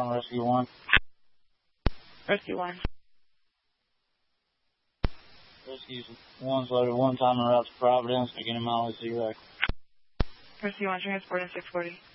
on Rescue 1. Rescue 1. Rescue 1's loaded one time en route to Providence, beginning mile Z-Rec. Rescue 1, transporting 640.